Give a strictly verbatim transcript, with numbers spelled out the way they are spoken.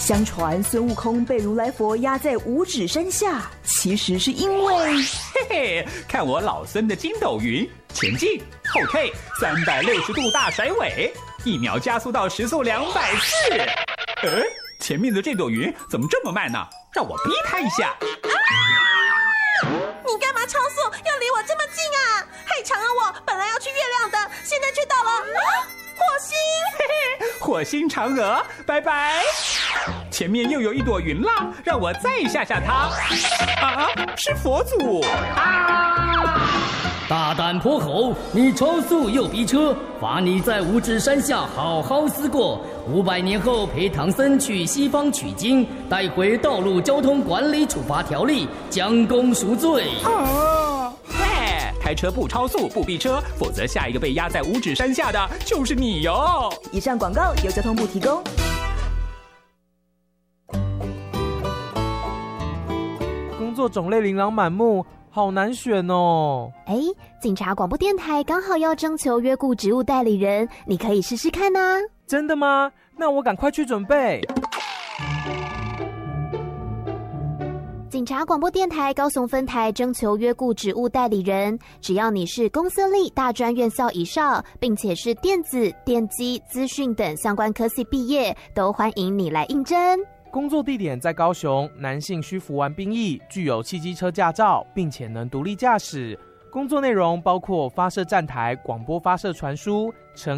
相传孙悟空被如来佛压在五指山下，其实是因为嘿嘿，看我老孙的筋斗云，前进后退，三百六十度大甩尾，一秒加速到时速两百次。哎，前面的这朵云怎么这么慢呢？让我逼它一下。 你干嘛超速？要离我这么近啊？害长啊！我本来要去月亮的，现在却到了、啊、火星。 嘿嘿，火星嫦娥，拜拜。前面又有一朵云啦，让我再吓吓它。啊，是佛祖啊！ 大胆泼猴，你超速又逼车，罚你在五指山下好好思过。五百年后陪唐僧去西方取经，带回道路交通管理处罚条例，将功赎罪。 哦，嘿，开车不超速不逼车，否则下一个被压在五指山下的就是你哟。 以上广告由交通部提供。 工作种类琳琅满目，好难选哦。 哎，警察广播电台刚好要征求约雇职务代理人，你可以试试看啊。 真的吗？那我赶快去准备。 警察广播电台高雄分台征求约雇职务代理人，只要你是公司立大专院校以上，并且是电子、电机、资讯等相关科系毕业，都欢迎你来应征。 工作地点在高雄，男性需服完兵役，具有汽机车驾照，并且能独立驾驶。工作内容包括发射站台、广播发射传输、